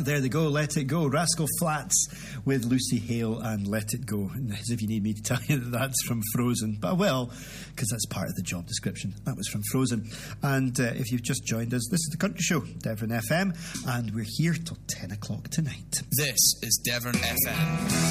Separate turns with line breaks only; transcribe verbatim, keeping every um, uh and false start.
there they go, Let It Go. Rascal Flatts with Lucy Hale and Let It Go. As if you need me to tell you that that's from Frozen. But I will, because that's part of the job description. That was from Frozen. And uh, if you've just joined us, this is The Country Show, Devon F M, and we're here till ten o'clock tonight.
This is Devon F M.